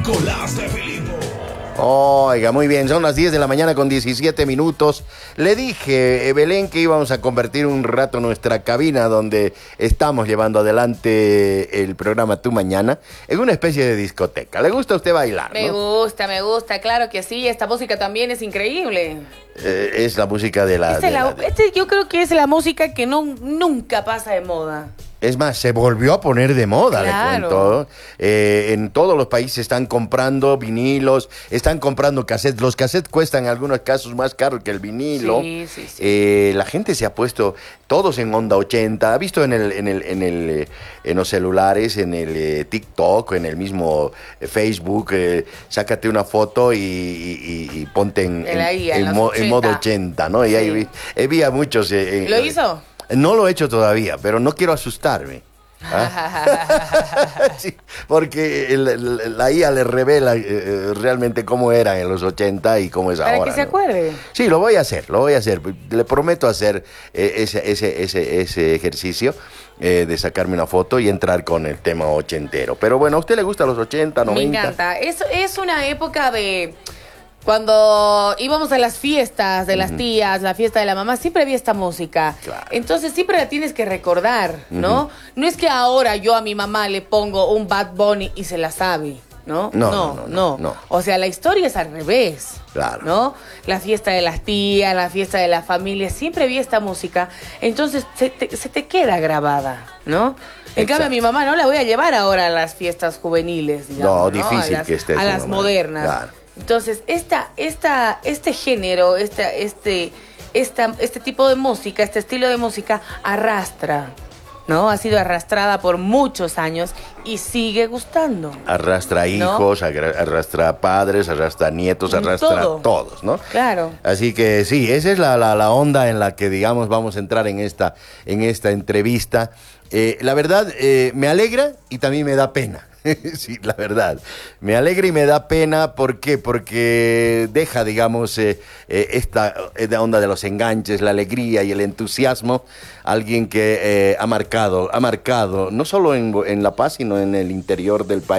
Nicolás de Filipo. Oiga, muy bien, son las 10 de la mañana con 17 minutos. Le dije, Belén, que íbamos a convertir un rato nuestra cabina donde estamos llevando adelante el programa Tu Mañana en una especie de discoteca. ¿Le gusta a usted bailar, Me no? gusta, claro que sí. Esta música también es increíble. Es la música de la... Yo creo que es la música que nunca pasa de moda. Es más, se volvió a poner de moda, Claro. le cuento. En todos los países están comprando vinilos, están comprando cassettes. Los cassettes cuestan en algunos casos más caros que el vinilo. Sí. La gente se ha puesto todos en onda 80. Ha visto en los celulares, en el TikTok, en el mismo Facebook. Sácate una foto y ponte en modo 80, ¿no? Y Sí. ahí vi a muchos. ¿Lo hizo? No lo he hecho todavía, pero no quiero asustarme. ¿Ah? Sí, porque la IA le revela realmente cómo era en los 80 y cómo es Para ahora. que se ¿no? acuerde. Sí, lo voy a hacer. Le prometo hacer ese ejercicio de sacarme una foto y entrar con el tema ochentero. Pero bueno, ¿a usted le gustan los 80, 90? Me encanta. Es una época de... Cuando íbamos a las fiestas de las tías, la fiesta de la mamá, siempre había esta música. Claro. Entonces siempre la tienes que recordar, ¿no? No es que ahora yo a mi mamá le pongo un Bad Bunny y se la sabe, ¿no? No. O sea, la historia es al revés. Claro. ¿No? La fiesta de las tías, la fiesta de la familia, siempre había esta música. Entonces se te queda grabada, ¿no? En Exacto. cambio, a mi mamá no la voy a llevar ahora a las fiestas juveniles, digamos, difícil que esté a su las mamá. modernas. Claro. Entonces, este género, este tipo de música, este estilo de música arrastra, ¿no? Ha sido arrastrada por muchos años y sigue gustando. Arrastra hijos, arrastra padres, arrastra nietos, arrastra Todo. todos, ¿no? Claro. Así que sí, esa es la onda en la que, digamos, vamos a entrar en esta entrevista. La verdad, me alegra y también me da pena. Sí, la verdad. Me alegra y me da pena. ¿Por qué? Porque deja, digamos, esta onda de los enganches, la alegría y el entusiasmo. Alguien que ha marcado, no solo en La Paz, sino en el interior del país.